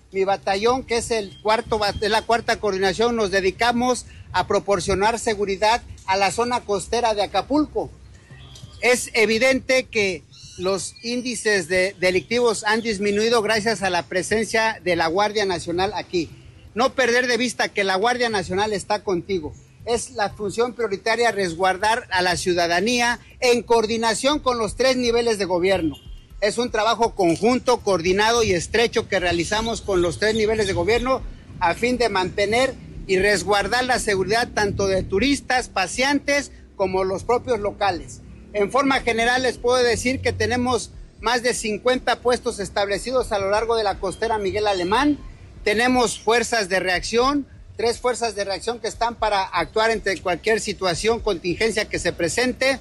mi batallón, que es la cuarta coordinación, nos dedicamos a proporcionar seguridad a la zona costera de Acapulco. Es evidente que los índices delictivos han disminuido gracias a la presencia de la Guardia Nacional aquí. No perder de vista que la Guardia Nacional está contigo. Es la función prioritaria resguardar a la ciudadanía en coordinación con los 3 niveles de gobierno. Es un trabajo conjunto, coordinado y estrecho que realizamos con los 3 niveles de gobierno a fin de mantener y resguardar la seguridad tanto de turistas, paseantes, como los propios locales. En forma general les puedo decir que tenemos más de 50 puestos establecidos a lo largo de la costera Miguel Alemán. Tenemos fuerzas de reacción, 3 fuerzas de reacción que están para actuar ante cualquier situación, contingencia que se presente.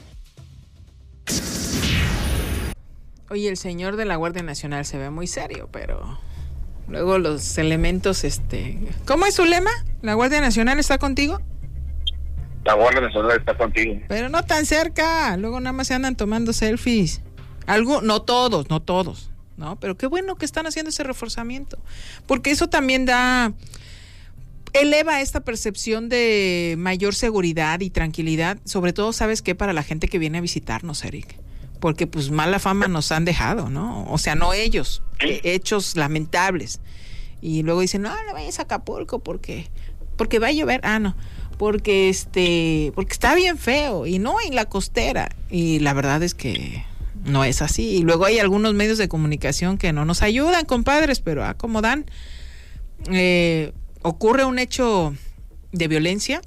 Oye, el señor de la Guardia Nacional se ve muy serio, pero luego los elementos, ¿cómo es su lema? ¿La Guardia Nacional está contigo? La Guardia Nacional está contigo. Pero no tan cerca, luego nada más se andan tomando selfies. No todos, ¿no? Pero qué bueno que están haciendo ese reforzamiento, porque eso también eleva esta percepción de mayor seguridad y tranquilidad, sobre todo, ¿sabes qué? Para la gente que viene a visitarnos, Eric, porque pues mala fama nos han dejado, ¿no? O sea, no ellos, hechos lamentables. Y luego dicen, no vayas a Acapulco porque va a llover. No, porque está bien feo, y no en la costera. Y la verdad es que no es así. Y luego hay algunos medios de comunicación que no nos ayudan, compadres, pero como dan, ocurre un hecho de violencia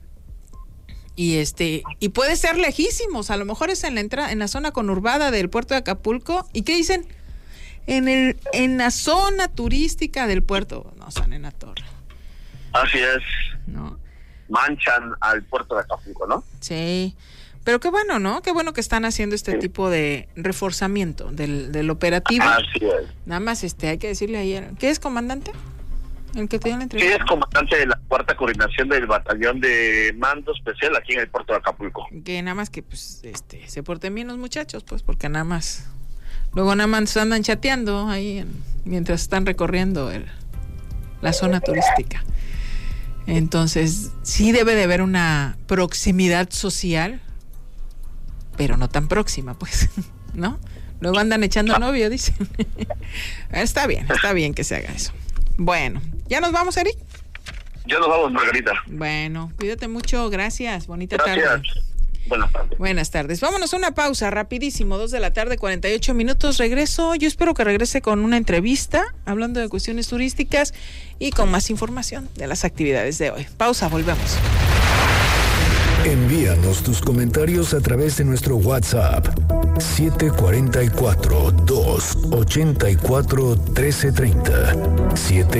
y puede ser lejísimos, a lo mejor es en la zona conurbada del puerto de Acapulco. ¿Y qué dicen? En la zona turística del puerto. No, San en la torre. Así es. No. Manchan al puerto de Acapulco, ¿no? Sí. Pero qué bueno, ¿no? Qué bueno que están haciendo este tipo de reforzamiento del operativo. Así es. Nada más hay que decirle ayer, ¿qué es, comandante? El que te dio la entrevista. Sí, es comandante de la cuarta coordinación del batallón de mando especial aquí en el puerto de Acapulco. Que nada más que se porten bien los muchachos, pues, porque luego nada más andan chateando ahí mientras están recorriendo la zona turística. Entonces, sí debe de haber una proximidad social, pero no tan próxima, pues, ¿no? Luego andan echando novio, dicen. Está bien que se haga eso. Bueno, ¿ya nos vamos, Eric? Ya nos vamos, Margarita. Bueno, cuídate mucho, gracias, bonita tarde. Buenas tardes. Buenas tardes. Vámonos a una pausa, rapidísimo, 2:48 p.m. Regreso, yo espero que regrese con una entrevista, hablando de cuestiones turísticas y con más información de las actividades de hoy. Pausa, volvemos. Envíanos tus comentarios a través de nuestro WhatsApp 744-284-1330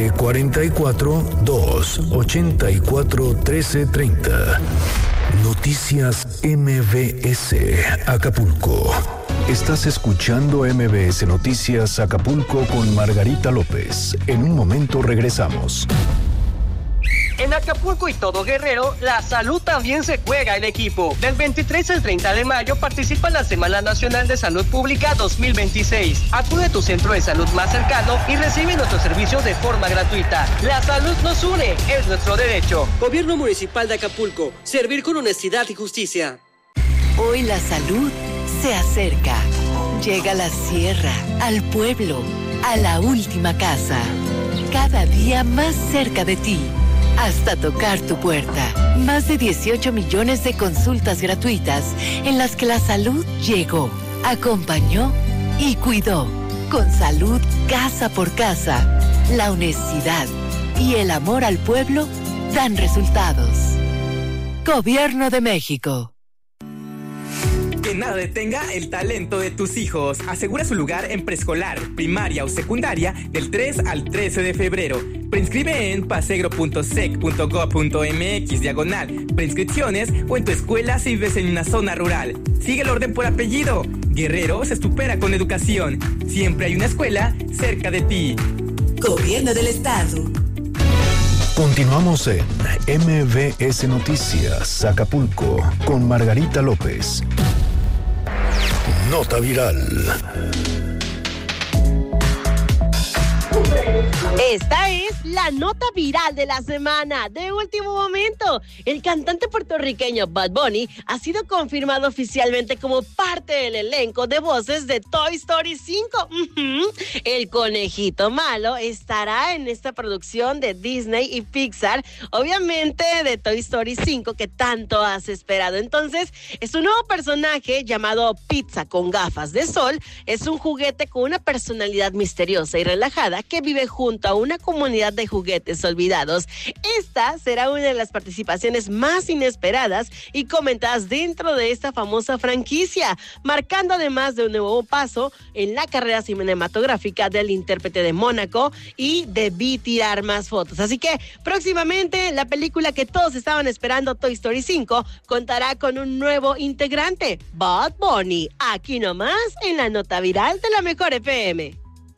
744-284-1330. Noticias MBS Acapulco. Estás escuchando MBS Noticias Acapulco con Margarita López. En un momento regresamos. En Acapulco y todo Guerrero, la salud también se juega en equipo. Del 23 al 30 de mayo participa en la Semana Nacional de Salud Pública 2026. Acude a tu centro de salud más cercano y recibe nuestros servicios de forma gratuita. La salud nos une, es nuestro derecho. Gobierno Municipal de Acapulco, servir con honestidad y justicia. Hoy la salud se acerca. Llega a la sierra, al pueblo, a la última casa. Cada día más cerca de ti. Hasta tocar tu puerta. Más de 18 millones de consultas gratuitas en las que la salud llegó, acompañó y cuidó. Con salud casa por casa, la honestidad y el amor al pueblo dan resultados. Gobierno de México. Que nada detenga el talento de tus hijos. Asegura su lugar en preescolar, primaria o secundaria del 3 al 13 de febrero. Preinscribe en pasegro.sec.gov.mx/preinscripciones o en tu escuela si vives en una zona rural. Sigue el orden por apellido. Guerrero se supera con educación. Siempre hay una escuela cerca de ti. Gobierno del Estado. Continuamos en MBS Noticias Acapulco con Margarita López. Nota viral. Esta es la nota viral de la semana. De último momento, el cantante puertorriqueño Bad Bunny ha sido confirmado oficialmente como parte del elenco de voces de Toy Story 5. El conejito malo estará en esta producción de Disney y Pixar, obviamente de Toy Story 5 que tanto has esperado. Entonces, es un nuevo personaje llamado Pizza con gafas de sol. Es un juguete con una personalidad misteriosa y relajada que vive junto a una comunidad de juguetes olvidados. Esta será una de las participaciones más inesperadas y comentadas dentro de esta famosa franquicia, marcando además de un nuevo paso en la carrera cinematográfica del intérprete de Mónaco y debí tirar más fotos. Así que próximamente la película que todos estaban esperando, Toy Story 5, contará con un nuevo integrante, Bad Bunny, aquí nomás en la nota viral de la Mejor FM.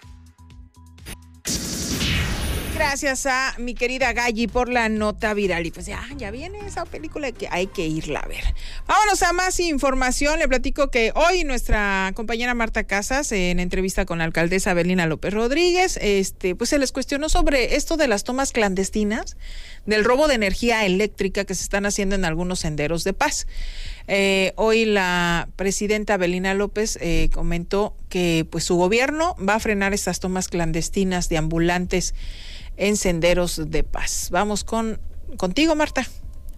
Gracias a mi querida Galli por la nota viral. Y pues ya viene esa película que hay que irla a ver. Vámonos a más información. Le platico que hoy nuestra compañera Marta Casas, en entrevista con la alcaldesa Avelina López Rodríguez, pues se les cuestionó sobre esto de las tomas clandestinas, del robo de energía eléctrica que se están haciendo en algunos senderos de paz. Hoy la presidenta Avelina López comentó que pues su gobierno va a frenar estas tomas clandestinas de ambulantes en senderos de paz. Vamos contigo, Marta.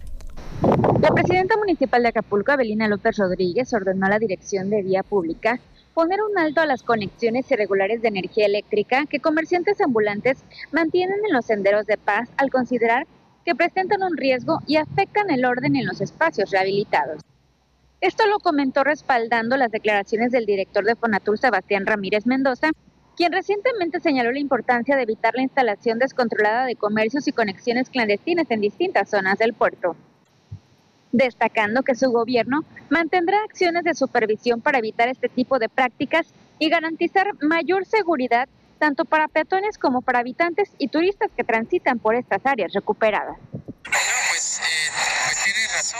La presidenta municipal de Acapulco, Avelina López Rodríguez, ordenó a la Dirección de Vía Pública poner un alto a las conexiones irregulares de energía eléctrica que comerciantes ambulantes mantienen en los senderos de paz al considerar que presentan un riesgo y afectan el orden en los espacios rehabilitados. Esto lo comentó respaldando las declaraciones del director de Fonatur, Sebastián Ramírez Mendoza, quien recientemente señaló la importancia de evitar la instalación descontrolada de comercios y conexiones clandestinas en distintas zonas del puerto, destacando que su gobierno mantendrá acciones de supervisión para evitar este tipo de prácticas y garantizar mayor seguridad tanto para peatones como para habitantes y turistas que transitan por estas áreas recuperadas. Pues tiene razón.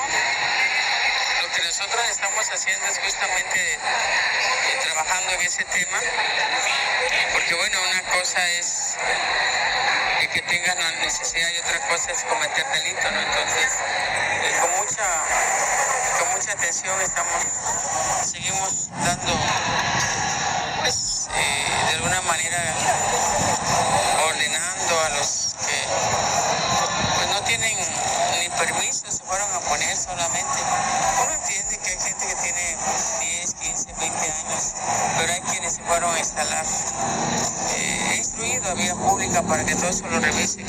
Lo que nosotros estamos haciendo es justamente trabajando en ese tema, porque bueno, una cosa es que tengan la necesidad y otra cosa es cometer delito, ¿no? Entonces, con mucha atención seguimos dando, pues, de alguna manera ordenando a los que pues no tienen ni permiso, se fueron a poner solamente. Uno entiende que hay gente que tiene 10, 15, 20 años, pero hay quienes se fueron a instalar. He instruido a Vía Pública para que todo eso lo revise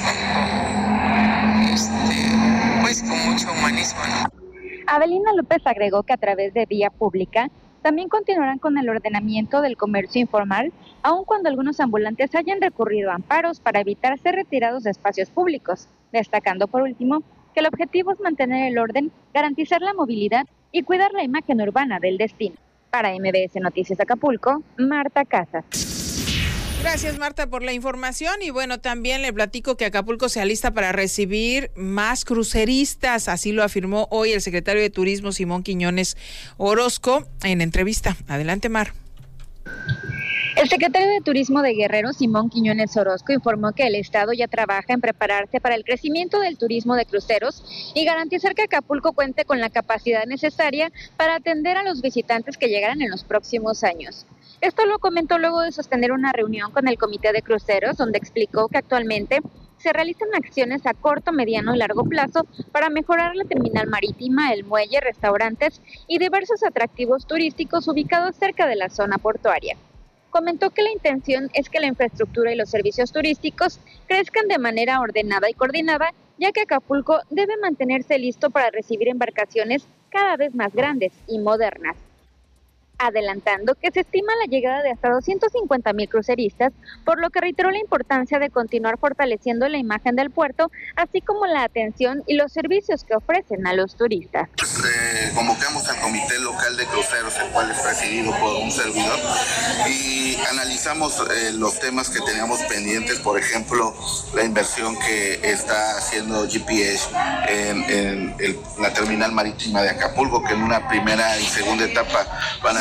con mucho humanismo, ¿no? Avelina López agregó que a través de Vía Pública también continuarán con el ordenamiento del comercio informal, aun cuando algunos ambulantes hayan recurrido a amparos para evitar ser retirados de espacios públicos, destacando por último que el objetivo es mantener el orden, garantizar la movilidad y cuidar la imagen urbana del destino. Para MBS Noticias Acapulco, Marta Casas. Gracias, Marta, por la información. Y bueno, también le platico que Acapulco se alista para recibir más cruceristas. Así lo afirmó hoy el secretario de Turismo, Simón Quiñones Orozco, en entrevista. Adelante, Mar. El secretario de Turismo de Guerrero, Simón Quiñones Orozco, informó que el Estado ya trabaja en prepararse para el crecimiento del turismo de cruceros y garantizar que Acapulco cuente con la capacidad necesaria para atender a los visitantes que llegarán en los próximos años. Esto lo comentó luego de sostener una reunión con el Comité de Cruceros, donde explicó que actualmente se realizan acciones a corto, mediano y largo plazo para mejorar la terminal marítima, el muelle, restaurantes y diversos atractivos turísticos ubicados cerca de la zona portuaria. Comentó que la intención es que la infraestructura y los servicios turísticos crezcan de manera ordenada y coordinada, ya que Acapulco debe mantenerse listo para recibir embarcaciones cada vez más grandes y modernas. Adelantando que se estima la llegada de hasta 250,000 cruceristas, por lo que reiteró la importancia de continuar fortaleciendo la imagen del puerto, así como la atención y los servicios que ofrecen a los turistas. Convocamos al Comité Local de Cruceros, el cual es presidido por un servidor, y analizamos los temas que teníamos pendientes, por ejemplo, la inversión que está haciendo GPS en la terminal marítima de Acapulco, que en una primera y segunda etapa van a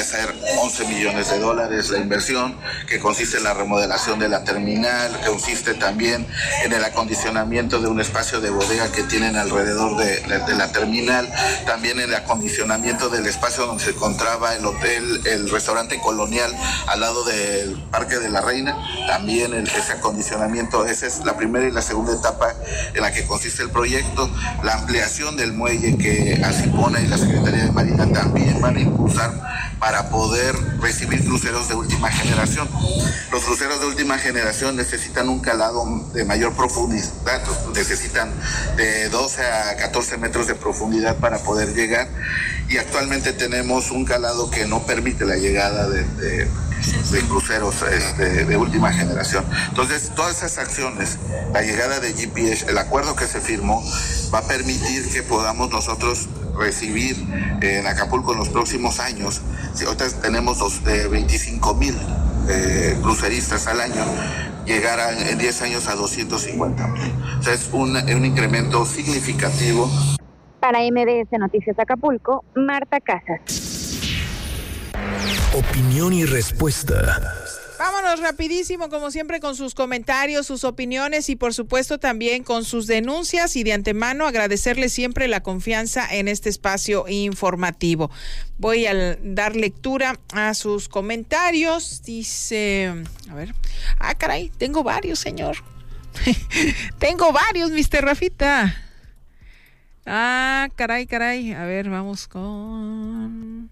ser $11 millones la inversión, que consiste en la remodelación de la terminal, que consiste también en el acondicionamiento de un espacio de bodega que tienen alrededor de la terminal, también en el acondicionamiento del espacio donde se encontraba el hotel, el restaurante colonial al lado del Parque de la Reina, también ese acondicionamiento. Esa es la primera y la segunda etapa en la que consiste el proyecto. La ampliación del muelle que Asipona y la Secretaría de Marina también van a impulsar para poder recibir cruceros de última generación. Los cruceros de última generación necesitan un calado de mayor profundidad, necesitan de 12 a 14 metros de profundidad para poder llegar, y actualmente tenemos un calado que no permite la llegada de cruceros de última generación. Entonces, todas esas acciones, la llegada de GPS, el acuerdo que se firmó, va a permitir que podamos nosotros recibir en Acapulco en los próximos años. Si ahorita tenemos 25,000 cruceristas al año, llegar en 10 años a 250,000. O sea, es un incremento significativo. Para MBS Noticias Acapulco, Marta Casas. Opinión y respuesta. Vámonos rapidísimo, como siempre, con sus comentarios, sus opiniones y por supuesto también con sus denuncias, y de antemano agradecerle siempre la confianza en este espacio informativo. Voy a dar lectura a sus comentarios. Dice, a ver, caray, tengo varios, señor. Tengo varios, Mr. Rafita. Caray. A ver, vamos con...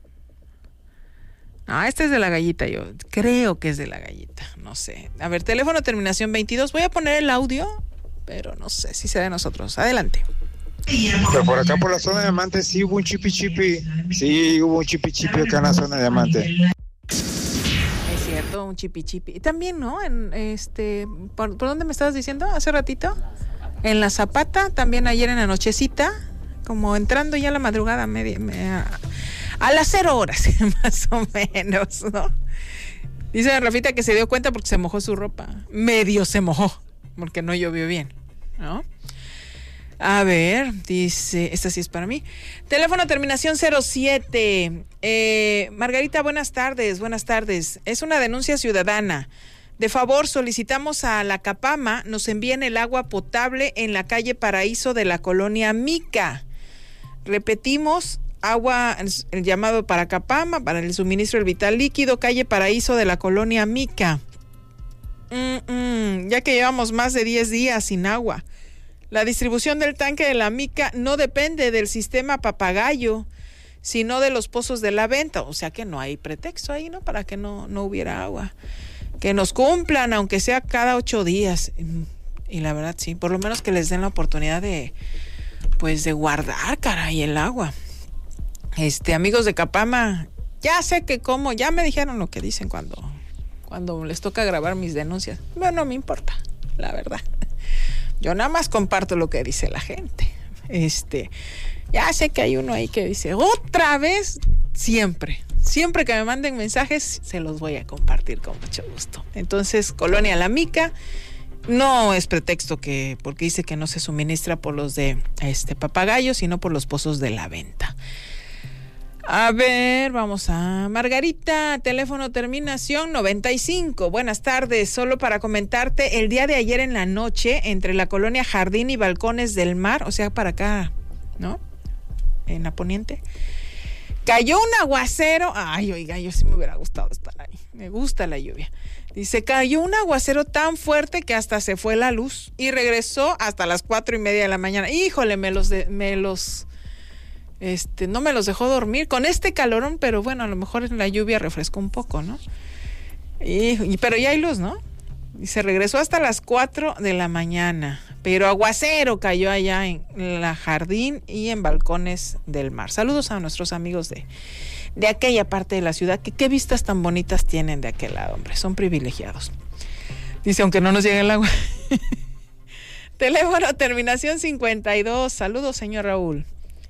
este es de la gallita, yo creo que es de la gallita, no sé. A ver, teléfono terminación 22, voy a poner el audio, pero no sé si sea de nosotros. Adelante. Pero por acá por la zona de Diamante sí hubo un chipi. Sí, hubo un chipi acá en la zona de Diamante. Es cierto, un chipi. Y también, ¿no? ¿Por dónde me estabas diciendo hace ratito? En la Zapata, también ayer en la nochecita, como entrando ya a la madrugada, a las 0 horas, más o menos, ¿no? Dice Rafita que se dio cuenta porque se mojó su ropa. Medio se mojó, porque no llovió bien, ¿no? A ver, dice, esta sí es para mí. Teléfono terminación 07. Margarita, buenas tardes. Es una denuncia ciudadana. De favor, solicitamos a la Capama nos envíen el agua potable en la calle Paraíso de la colonia Mica. Repetimos, agua, el llamado para Capama, para el suministro del vital líquido, calle Paraíso de la colonia Mica. Ya que llevamos más de 10 días sin agua. La distribución del tanque de la Mica no depende del sistema Papagayo, sino de los pozos de la venta. O sea que no hay pretexto ahí, ¿no? Para que no hubiera agua. Que nos cumplan, aunque sea cada 8 días. Y la verdad, sí, por lo menos que les den la oportunidad de guardar, caray, el agua. Amigos de Capama, ya sé que ya me dijeron lo que dicen cuando les toca grabar mis denuncias. Bueno, no me importa, la verdad. Yo nada más comparto lo que dice la gente. Ya sé que hay uno ahí que dice, otra vez, siempre que me manden mensajes, se los voy a compartir con mucho gusto. Entonces, Colonia La Mica, no es pretexto porque dice que no se suministra por los de Papagayo, sino por los pozos de la venta. A ver, vamos a Margarita, teléfono terminación 95. Buenas tardes, solo para comentarte, el día de ayer en la noche, entre la colonia Jardín y Balcones del Mar, o sea, para acá, ¿no? En la poniente, cayó un aguacero. Ay, oiga, yo sí me hubiera gustado estar ahí. Me gusta la lluvia. Dice, cayó un aguacero tan fuerte que hasta se fue la luz y regresó hasta las 4:30 de la mañana. Híjole, no me los dejó dormir con este calorón, pero bueno, a lo mejor la lluvia refrescó un poco, ¿no? Pero ya hay luz, ¿no? Y se regresó hasta las 4 de la mañana. Pero aguacero cayó allá en la Jardín y en Balcones del Mar. Saludos a nuestros amigos de aquella parte de la ciudad, que qué vistas tan bonitas tienen de aquel lado, hombre, son privilegiados. Dice, aunque no nos llegue el agua. Teléfono terminación 52. Saludos, señor Raúl.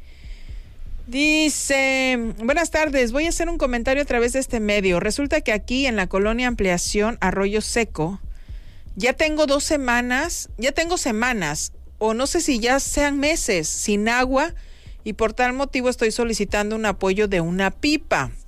Dice, buenas tardes, voy a hacer un comentario a través de este medio. Resulta que aquí en la colonia Ampliación Arroyo Seco, ya tengo semanas, o no sé si ya sean meses, sin agua, y por tal motivo estoy solicitando un apoyo de una pipa.